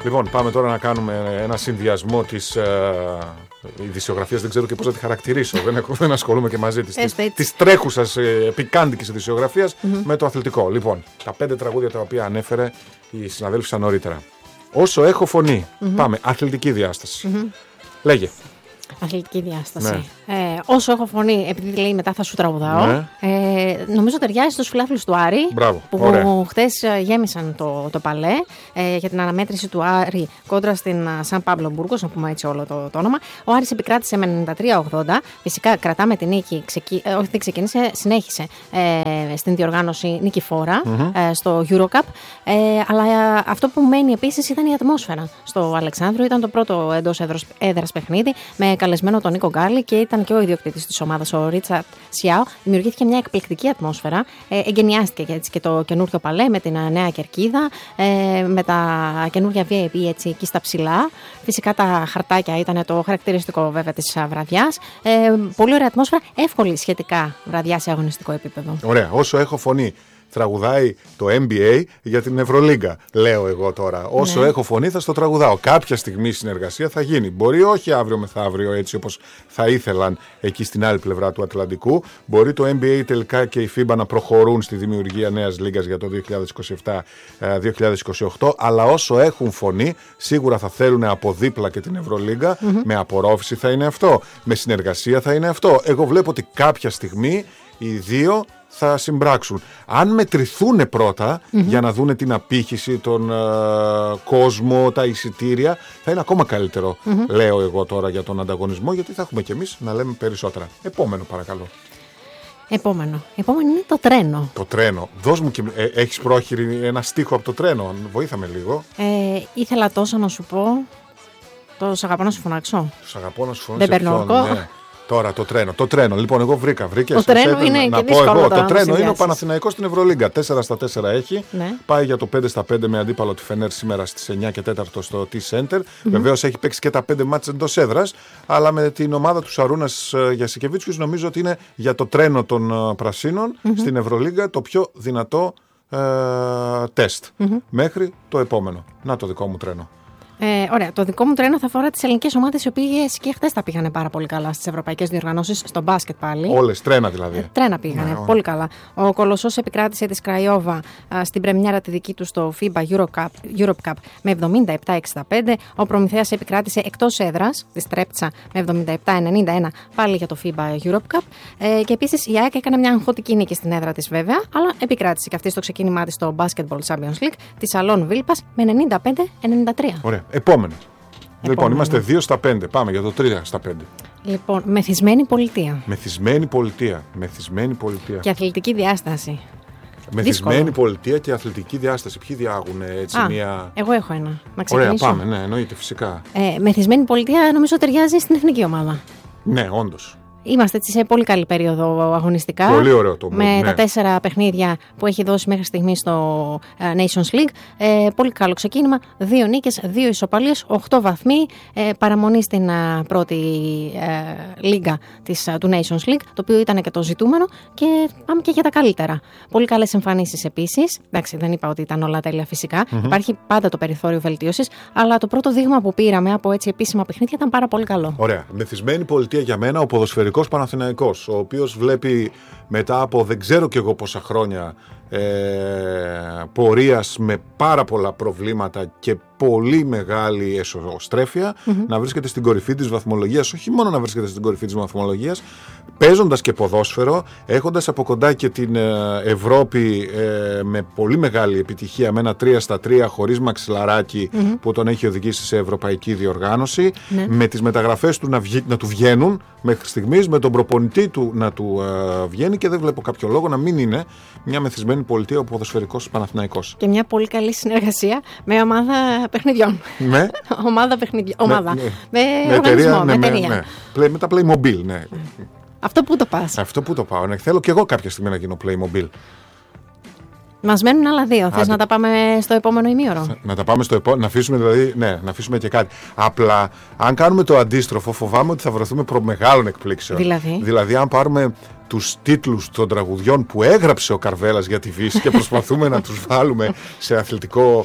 Λοιπόν, πάμε τώρα να κάνουμε ένα συνδυασμό της ειδησιογραφίας. Δεν ξέρω και πώς να τη χαρακτηρίσω. Δεν ασχολούμαι και μαζί της. Της τρέχουσας πικάντικης ειδησιογραφίας με το αθλητικό. Λοιπόν, τα 5 τραγούδια τα οποία ανέφερε η συναδέλφισσα νωρίτερα. Όσο έχω φωνή. Πάμε. Αθλητική διάσταση. Λέγε. Αθλητική διάσταση. Ναι. Όσο έχω φωνή, επειδή λέει μετά θα σου τραγουδάω, ναι. Νομίζω ταιριάζει στους φιλάθλους του Άρη. Μπράβο, που χτες γέμισαν το παλέ για την αναμέτρηση του Άρη κόντρα στην Σαν Πάμπλο Μπούργος, να πούμε έτσι όλο το όνομα. Ο Άρης επικράτησε με 93-80. Φυσικά κρατάμε την νίκη, όχι δεν ξεκίνησε, συνέχισε στην διοργάνωση νικηφόρα στο EuroCup. Αλλά αυτό που μένει επίσης ήταν η ατμόσφαιρα στο Αλεξάνδριο. Ήταν το πρώτο εντός έδρας παιχνίδι με καλεσμένο τον Νίκο Γκάλι και ήταν και ο ιδιοκτήτης της ομάδας, ο Ρίτσαρτ Σιάο. Δημιουργήθηκε μια εκπληκτική ατμόσφαιρα. Εγκαινιάστηκε έτσι και το καινούργιο παλέ με την νέα κερκίδα, με τα καινούργια VIP έτσι εκεί στα ψηλά. Φυσικά τα χαρτάκια ήταν το χαρακτηριστικό βέβαια της βραδιάς. Πολύ ωραία ατμόσφαιρα, εύκολη σχετικά βραδιά σε αγωνιστικό επίπεδο. Ωραία, όσο έχω φωνή. Τραγουδάει το NBA για την Ευρωλίγκα, λέω εγώ τώρα. Όσο έχω φωνή θα στο τραγουδάω. Κάποια στιγμή η συνεργασία θα γίνει. Μπορεί όχι αύριο μεθαύριο έτσι όπως θα ήθελαν εκεί στην άλλη πλευρά του Ατλαντικού. Μπορεί το NBA τελικά και η FIBA να προχωρούν στη δημιουργία νέας λίγκας για το 2027-2028. Αλλά όσο έχουν φωνή, σίγουρα θα θέλουν από δίπλα και την Ευρωλίγκα. Με απορρόφηση θα είναι αυτό. Με συνεργασία θα είναι αυτό. Εγώ βλέπω ότι κάποια στιγμή οι δύο θα συμπράξουν. Αν μετρηθούν πρώτα για να δούνε την απήχηση, τον κόσμο, τα εισιτήρια, θα είναι ακόμα καλύτερο, λέω εγώ τώρα για τον ανταγωνισμό, γιατί θα έχουμε κι εμείς να λέμε περισσότερα. Επόμενο παρακαλώ. Επόμενο είναι το τρένο. Το τρένο. Δώσ' μου και έχεις πρόχειρη ένα στίχο από το τρένο, βοήθαμε λίγο. Ήθελα τόσο να σου πω, το σ' αγαπώ να σου φωνάξω. Σ' αγαπώ να σου φωνάξω. Δεν παίρνω εγώ. Τώρα το τρένο. Λοιπόν, εγώ βρήκα. Το τρένο είναι και δύσκολο. Το τρένο είναι ο Παναθηναϊκός στην Ευρωλίγκα. 4-4 έχει. Ναι. Πάει για το 5-5 με αντίπαλο τη Φενέρ σήμερα στις 9 και 4 στο T-Center. Βεβαίως έχει παίξει και τα 5 μάτς εντός έδρας. Αλλά με την ομάδα του Σαρούνας Γιασικεβίτσιους νομίζω ότι είναι για το τρένο των Πρασίνων στην Ευρωλίγκα το πιο δυνατό τεστ. Μέχρι το επόμενο. Να το δικό μου τρένο. Ωραία. Το δικό μου τρένο θα αφορά τις ελληνικές ομάδες, οι οποίες και χτες τα πήγανε πάρα πολύ καλά στις ευρωπαϊκές διοργανώσεις, στο μπάσκετ πάλι. Όλες, τρένα δηλαδή. Τρένα πήγανε, πολύ καλά. Ο Κολοσσός επικράτησε τη Κραϊόβα στην πρεμιέρα τη δική του στο FIBA Europe Cup με 77-65. Ο Προμηθέας επικράτησε εκτός έδρας τη Τρέπτσα με 77-91 πάλι για το FIBA Europe Cup. Και επίσης η ΑΕΚ έκανε μια αγχωτική νίκη στην έδρα της βέβαια, αλλά επικράτησε και αυτή στο ξεκίνημά της στο Basketball Champions League τη Αλών Βίλπας με 95-93. Ωραία. Επόμενο. Λοιπόν, είμαστε 2-5. Πάμε για το 3-5. Λοιπόν, μεθυσμένη πολιτεία. Μεθυσμένη πολιτεία. Και αθλητική διάσταση. Μεθυσμένη πολιτεία και αθλητική διάσταση. Ποιοι διάγουν έτσι μία. Εγώ έχω ένα. Να ξεκινήσω. Ωραία, πάμε. Ναι, εννοείται φυσικά. Μεθυσμένη πολιτεία νομίζω ταιριάζει στην εθνική ομάδα. Ναι, όντως. Είμαστε έτσι σε πολύ καλή περίοδο αγωνιστικά. Πολύ ωραίο το με τα 4 παιχνίδια που έχει δώσει μέχρι στιγμή στο Nations League. Πολύ καλό ξεκίνημα. 2 νίκες, 2 ισοπαλίες, 8 βαθμοί. Παραμονή στην πρώτη λίγα του Nations League, το οποίο ήταν και το ζητούμενο. Και πάμε και για τα καλύτερα. Πολύ καλές εμφανίσεις επίσης. Εντάξει, δεν είπα ότι ήταν όλα τέλεια φυσικά. Υπάρχει πάντα το περιθώριο βελτίωσης. Αλλά το πρώτο δείγμα που πήραμε από έτσι επίσημα παιχνίδια ήταν πάρα πολύ καλό. Ωραία. Μεθυσμένη πολιτεία για μένα, ο ποδοσφαιρικός Παναθηναϊκός, ο οποίος βλέπει μετά από δεν ξέρω κι εγώ πόσα χρόνια πορείας με πάρα πολλά προβλήματα και πολύ μεγάλη εσωστρέφεια να βρίσκεται στην κορυφή της βαθμολογίας, όχι μόνο να βρίσκεται στην κορυφή της βαθμολογίας, παίζοντας και ποδόσφαιρο, έχοντας από κοντά και την Ευρώπη με πολύ μεγάλη επιτυχία, με ένα 3-3 χωρίς μαξιλαράκι που τον έχει οδηγήσει σε ευρωπαϊκή διοργάνωση, με τις μεταγραφές του να του βγαίνουν μέχρι στιγμής, με τον προπονητή του να του βγαίνει, και δεν βλέπω κάποιο λόγο να μην είναι μια μεθυσμένη πολιτεία ο ποδοσφαιρικός Παναθηναϊκός. Και μια πολύ καλή συνεργασία με ομάδα παιχνιδιών. Με ομάδα. Με οργανισμό, με εταιρεία. Με τα Playmobil, ναι. Αυτό που το πας. Αυτό που το πάω. Ναι. Θέλω και εγώ κάποια στιγμή να γίνω Playmobil. Μας μένουν άλλα 2. Θες να τα πάμε στο επόμενο ημίωρο? Να τα πάμε στο επόμενο. Να αφήσουμε δηλαδή. Ναι, να αφήσουμε και κάτι. Απλά, αν κάνουμε το αντίστροφο, φοβάμαι ότι θα βρεθούμε προ μεγάλων εκπλήξεων. Δηλαδή, αν πάρουμε τους τίτλους των τραγουδιών που έγραψε ο Καρβέλας για τη Βύση και προσπαθούμε να τους βάλουμε σε αθλητικό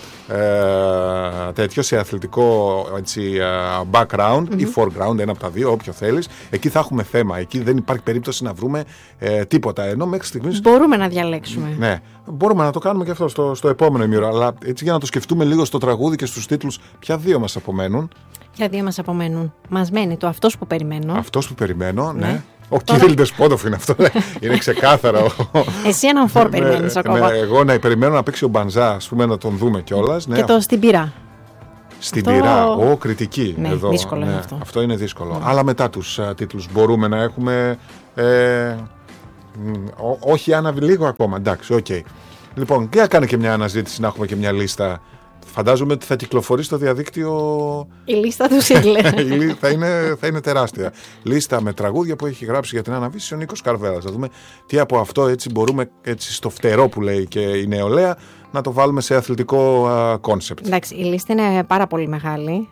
σε αθλητικό έτσι, background ή foreground, ένα από τα δύο, όποιο θέλεις. Εκεί θα έχουμε θέμα. Εκεί δεν υπάρχει περίπτωση να βρούμε τίποτα. Ενώ μέχρι στιγμής μπορούμε να διαλέξουμε. Ναι, μπορούμε να το κάνουμε και αυτό στο επόμενο ημίωρο. Αλλά έτσι για να το σκεφτούμε λίγο στο τραγούδι και στους τίτλους, ποια δύο μας απομένουν? Ποια δύο μας απομένουν? Μας μένει το «Αυτός που περιμένω». Αυτός που περιμένω, ναι. Ο Κυρίλ Ντεσπότοφ είναι αυτό. Είναι ξεκάθαρο. Εσύ έναν φορ περιμένεις ακόμα. Ναι, εγώ να περιμένω να παίξει ο Μπανζά, ας πούμε, να τον δούμε κιόλας. Και το «Στην πυρά». Στην πυρά, κριτική. Ναι, εδώ. Δύσκολο είναι αυτό. Αυτό είναι δύσκολο. Αλλά μετά τους τίτλους μπορούμε να έχουμε. Όχι λίγο ακόμα. Εντάξει, οκ. Λοιπόν, για κάνε και μια αναζήτηση να έχουμε και μια λίστα. Φαντάζομαι ότι θα κυκλοφορεί στο διαδίκτυο. Η λίστα του Σίγλε. θα είναι τεράστια. Λίστα με τραγούδια που έχει γράψει για την Αναβύση ο Νίκος Καρβέλας. Να δούμε τι από αυτό έτσι μπορούμε έτσι στο φτερό που λέει και η νεολαία να το βάλουμε σε αθλητικό κόνσεπτ. Εντάξει, η λίστα είναι πάρα πολύ μεγάλη.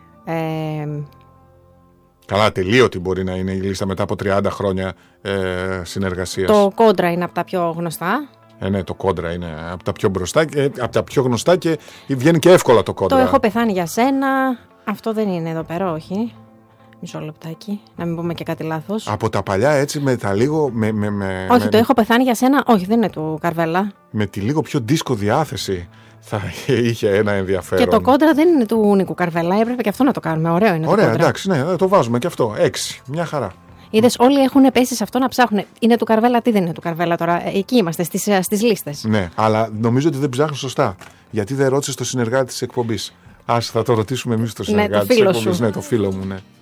Καλά, ατελείωτη μπορεί να είναι η λίστα μετά από 30 χρόνια συνεργασίας. Το Κόντρα είναι από τα πιο γνωστά. Ναι, το Κόντρα είναι από τα πιο μπροστά, από τα πιο γνωστά και βγαίνει και εύκολα το Κόντρα. Το «Έχω πεθάνει για σένα». Αυτό δεν είναι εδώ πέρα, όχι. Μισό λεπτάκι, να μην πούμε και κάτι λάθος. Από τα παλιά έτσι με τα λίγο. Όχι, το «Έχω πεθάνει για σένα», όχι, δεν είναι του Καρβέλα. Με τη λίγο πιο δίσκο διάθεση θα είχε ένα ενδιαφέρον. Και το Κόντρα δεν είναι του Νίκου Καρβέλα, έπρεπε και αυτό να το κάνουμε. Ωραίο είναι. Ωραία, το Κόντρα. Εντάξει, ναι, το βάζουμε και αυτό. 6, μια χαρά. Είδες, όλοι έχουν πέσει σε αυτό να ψάχνουν. Είναι του Καρβέλα, τι δεν είναι του Καρβέλα τώρα. Εκεί είμαστε στις λίστες. Ναι, αλλά νομίζω ότι δεν ψάχνουν σωστά. Γιατί δεν ρώτησες το συνεργάτη της εκπομπής. Θα το ρωτήσουμε εμείς το συνεργάτη της εκπομπής. Ναι, το φίλο μου, ναι.